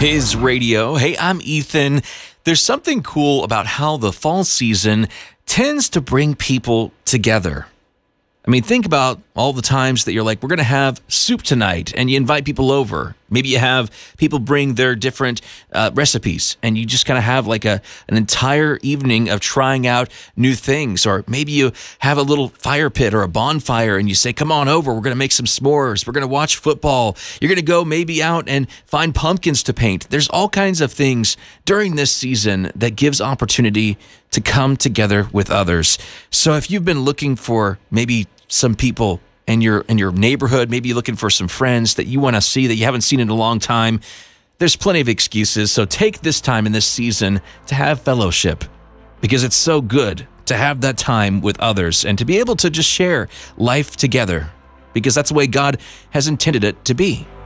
His radio. Hey, I'm Ethan. There's something cool about how the fall season tends to bring people together. I mean, think about all the times that you're like, we're going to have soup tonight, and you invite people over. Maybe you have people bring their different recipes, and you just kind of have like an entire evening of trying out new things. Or maybe you have a little fire pit or a bonfire, and you say, come on over, we're going to make some s'mores. We're going to watch football. You're going to go maybe out and find pumpkins to paint. There's all kinds of things during this season that gives opportunity to come together with others. So if you've been looking for maybe some people in your neighborhood, maybe you're looking for some friends that you want to see that you haven't seen in a long time, there's plenty of excuses. So take this time in this season to have fellowship, because it's so good to have that time with others and to be able to just share life together, because that's the way God has intended it to be.